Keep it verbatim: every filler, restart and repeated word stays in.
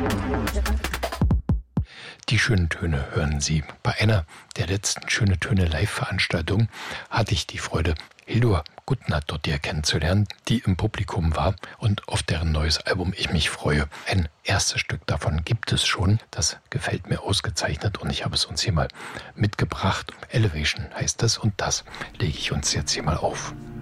Die schönen Töne hören Sie. Bei einer der letzten Schöne Töne Live-Veranstaltungen hatte ich die Freude, Hildur Gudnadóttir kennenzulernen, die im Publikum war und auf deren neues Album ich mich freue. Ein erstes Stück davon gibt es schon, das gefällt mir ausgezeichnet und ich habe es uns hier mal mitgebracht. Elevation heißt es und das lege ich uns jetzt hier mal auf.